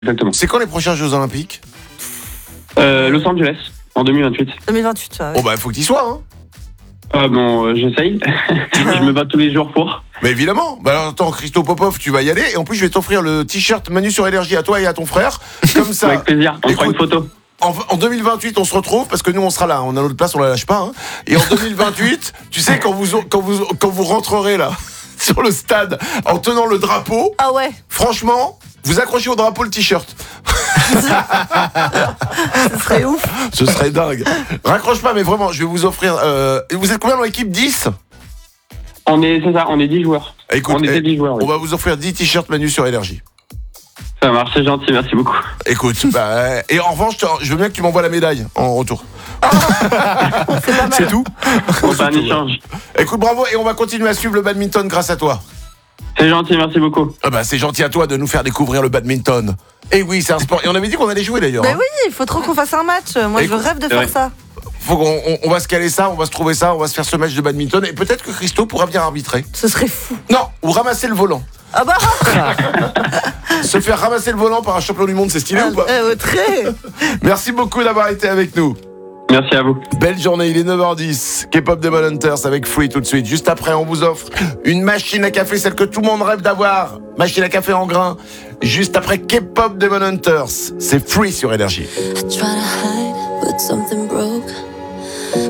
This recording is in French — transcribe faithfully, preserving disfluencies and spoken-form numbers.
exactement. C'est quand les prochains Jeux Olympiques ? Euh, Los Angeles, en deux mille vingt-huit. deux mille vingt-huit, ouais. Oh bah, il faut que tu y sois, hein. Ah bon, euh, j'essaye. Je me bats tous les jours pour. Mais évidemment. Bah alors, attends, Christo Popov, tu vas y aller. Et en plus, je vais t'offrir le t-shirt Manu sur Énergie à toi et à ton frère. Comme ça. Avec plaisir, on fera une Écoute, photo. En, en deux mille vingt-huit, on se retrouve parce que nous, on sera là. On a notre place, on la lâche pas. Hein. Et en deux mille vingt-huit, tu sais, quand vous, quand vous, quand vous rentrerez là, sur le stade, en tenant le drapeau, Ah ouais. franchement, vous accrochez au drapeau le t-shirt. Ce serait ouf. Ce serait dingue. Raccroche pas, mais vraiment, je vais vous offrir. Euh... Vous êtes combien dans l'équipe ? dix ? On est, c'est ça, on est dix joueurs. Écoute, on était eh, dix joueurs. Oui. on va vous offrir dix t-shirts Manu sur Énergie. Ça marche, c'est gentil, merci beaucoup. Écoute, bah, et en revanche, je veux bien que tu m'envoies la médaille en retour. C'est pas mal. C'est tout. On fait un échange. Écoute, bravo, et on va continuer à suivre le badminton grâce à toi. C'est gentil, merci beaucoup. Ah bah, c'est gentil à toi de nous faire découvrir le badminton. Et oui, c'est un sport. Et on avait dit qu'on allait jouer d'ailleurs. Mais hein. oui, il faut trop qu'on fasse un match. Moi, Écoute, je rêve de c'est faire vrai. ça. Faut qu'on on, on va se caler ça, on va se trouver ça, on va se faire ce match de badminton. Et peut-être que Christo pourra venir arbitrer. Ce serait fou. Non, ou ramasser le volant. Ah bah, Se faire ramasser le volant par un champion du monde, c'est stylé ou pas ? euh, très. Merci beaucoup d'avoir été avec nous. Merci à vous. Belle journée, il est neuf heures dix. K-pop Demon Hunters avec Free tout de suite. Juste après, on vous offre une machine à café, celle que tout le monde rêve d'avoir. Machine à café en grains. Juste après K-pop Demon Hunters, c'est Free sur Énergie. I try to hide, but something broke.